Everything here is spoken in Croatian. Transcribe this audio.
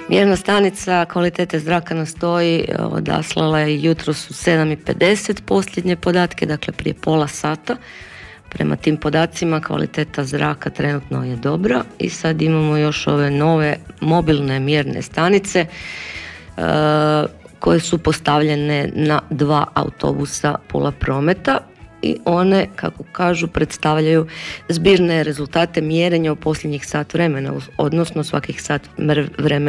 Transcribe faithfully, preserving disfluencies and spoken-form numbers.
Mjerna stanica kvalitete zraka na stoji odaslala je jutros u sedam i pedeset posljednje podatke, dakle prije pola sata. Prema tim podacima kvaliteta zraka trenutno je dobra i sad imamo još ove nove mobilne mjerne stanice e, koje su postavljene na dva autobusa Pula Prometa i one, kako kažu, predstavljaju zbirne rezultate mjerenja u posljednjih sat vremena, odnosno svakih sat vremena